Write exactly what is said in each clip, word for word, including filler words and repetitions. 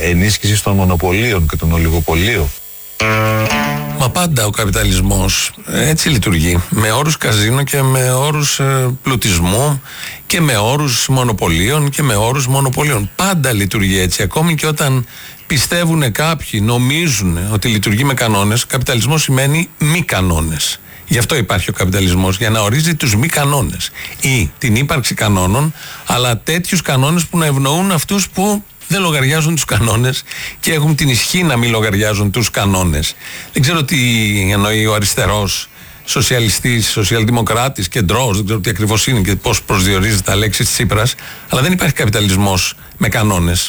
ενίσχυσης των μονοπωλίων και των ολιγοπωλίων. Μα πάντα ο καπιταλισμός έτσι λειτουργεί, με όρους καζίνο και με όρους ε, πλουτισμού και με όρους μονοπωλίων και με όρους μονοπωλίων. Πάντα λειτουργεί έτσι, ακόμη και όταν πιστεύουν κάποιοι, νομίζουν ότι λειτουργεί με κανόνες. Καπιταλισμός σημαίνει μη κανόνες. Γι' αυτό υπάρχει ο καπιταλισμός, για να ορίζει τους μη κανόνες ή την ύπαρξη κανόνων, αλλά τέτοιους κανόνες που να ευνοούν αυτούς που δεν λογαριάζουν τους κανόνες και έχουν την ισχύ να μην λογαριάζουν τους κανόνες. Δεν ξέρω τι εννοεί ο αριστερός, σοσιαλιστής, σοσιαλδημοκράτης, κεντρός, δεν ξέρω τι ακριβώς είναι και πώς προσδιορίζεται τα λέξη της Τσίπρας, αλλά δεν υπάρχει καπιταλισμός με κανόνες.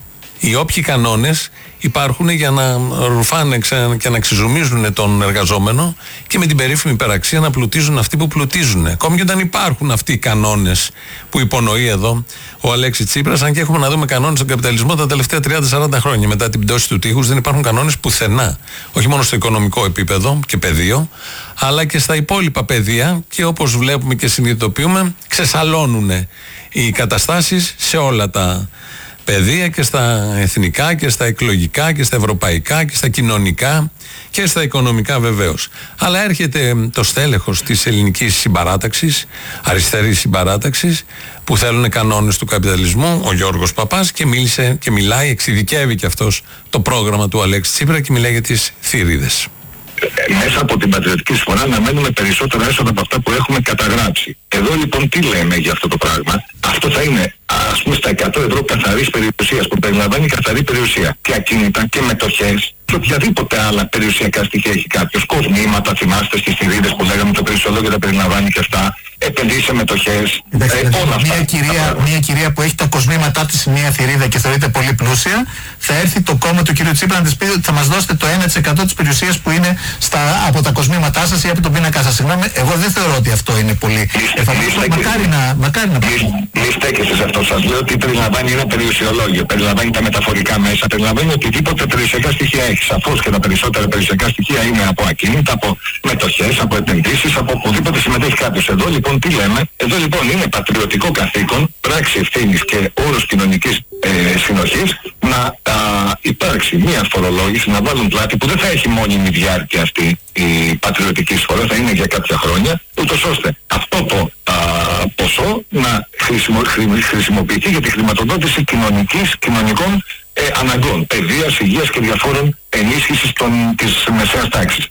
Οι όποιοι κανόνες υπάρχουν για να ρουφάνε και να ξεζουμίζουν τον εργαζόμενο και με την περίφημη υπεραξία να πλουτίζουν αυτοί που πλουτίζουν. Ακόμη και όταν υπάρχουν αυτοί οι κανόνες που υπονοεί εδώ ο Αλέξης Τσίπρας, αν και έχουμε να δούμε κανόνες στον καπιταλισμό τα τελευταία τριάντα σαράντα χρόνια. Μετά την πτώση του τείχους δεν υπάρχουν κανόνες πουθενά. Όχι μόνο στο οικονομικό επίπεδο και πεδίο, αλλά και στα υπόλοιπα πεδία, και όπως βλέπουμε και συνειδητοποιούμε, ξεσαλώνουν οι καταστάσεις σε όλα τα παιδεία, και στα εθνικά και στα εκλογικά και στα ευρωπαϊκά και στα κοινωνικά και στα οικονομικά βεβαίως. Αλλά έρχεται το στέλεχος της ελληνικής συμπαράταξης, αριστερής συμπαράταξης, που θέλουν κανόνες του καπιταλισμού, ο Γιώργος Παπάς, και μίλησε και μιλάει, εξειδικεύει και αυτός το πρόγραμμα του Αλέξη Τσίπρα και μιλάει για τις θηρίδες. Μέσα από την πατριωτική συμφωνία να μένουμε περισσότερα έσοδα από αυτά που έχουμε καταγράψει. Εδώ λοιπόν τι λέμε για αυτό το πράγμα? Αυτό θα είναι ας πούμε στα εκατό ευρώ καθαρής περιουσίας, που περιλαμβάνει καθαρή περιουσία και ακίνητα και μετοχές και οποιαδήποτε άλλα περιουσιακά στοιχεία έχει κάποιος. Κοσμήματα, θυμάστε στις θηρίδες που λέγαμε, το περιουσιολόγιο τα περιλαμβάνει και αυτά. Επενδύσει σε μετοχές. Εντάξει, ε, όλα αυτά. Μια κυρία, μια κυρία που έχει τα κοσμήματά της σε μια θηρίδα και θεωρείται πολύ πλούσια, θα έρθει το κόμμα του κ. Τσίπρα να της πει ότι θα μας δώσετε το ένα τοις εκατό της περιουσίας που είναι στα, από τα κοσμήματά σας ή από τον πίνακά σας. Συγγνώμη, εγώ δεν θεωρώ ότι αυτό είναι πολύ εφαρμοστικό. Μακάρι να, μακάρι να πει. Μη στέκεστε σε αυτό. Σας λέω ότι περιλαμβάνει ένα περιουσιολόγιο. Περιλαμβάνει τα μεταφορικά μέσα. Περιλαμβάνει οτιδήποτε περιουσιακά στοιχεία έχει. Σαφώς και τα περισσότερα περιουσιακά στοιχεία είναι από ακίνητα, από μετοχές, από επενδύσεις, από οπουδήποτε συμμετέχει κάποιος. Εδώ λοιπόν τι λέμε? Εδώ λοιπόν είναι πατριωτικό καθήκον, πράξη ευθύνης και όρος κοινωνικής ε, συνοχής να α, υπάρξει μια φορολόγηση, να βάλουν πλάτη που δεν θα έχει μόνιμη διάρκεια αυτή η πατριωτική εισφορά, θα είναι για κάποια χρόνια, ούτως ώστε αυτό το α, ποσό να χρησιμο, χρη, χρησιμοποιηθεί για τη χρηματοδότηση κοινωνικής, κοινωνικών ε, αναγκών, παιδείας, υγείας και διαφόρων ενίσχυσης των, της μεσαίας τάξης.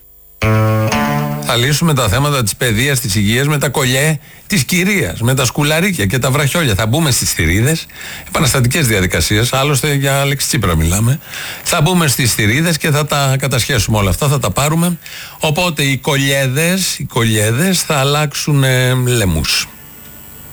Θα λύσουμε τα θέματα της παιδείας, της υγείας με τα κολλιέ της κυρίας, με τα σκουλαρίκια και τα βραχιόλια. Θα μπούμε στις θηρίδες, επαναστατικές διαδικασίες, άλλωστε για Αλέξη Τσίπρα μιλάμε. Θα μπούμε στις θηρίδες και θα τα κατασχέσουμε όλα αυτά, θα τα πάρουμε. Οπότε οι κολλιέδες, οι κολλιέδες θα αλλάξουν ε, λαιμούς.